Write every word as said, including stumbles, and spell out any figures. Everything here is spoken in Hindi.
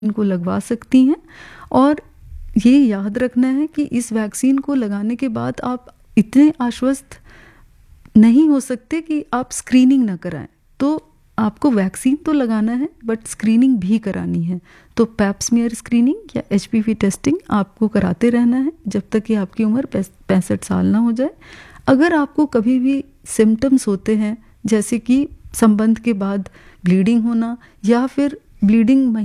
इनको लगवा सकती हैं। और ये याद रखना है कि इस वैक्सीन को लगाने के बाद आप इतने आश्वस्त नहीं हो सकते कि आप स्क्रीनिंग ना कराएं। तो आपको वैक्सीन तो लगाना है बट स्क्रीनिंग भी करानी है। तो पैप्समियर स्क्रीनिंग या एचपीवी टेस्टिंग आपको कराते रहना है जब तक कि आपकी उम्र पैंसठ साल ना हो जाए। अगर आपको कभी भी सिम्टम्स होते हैं जैसे कि संबंध के बाद ब्लीडिंग होना या फिर ब्लीडिंग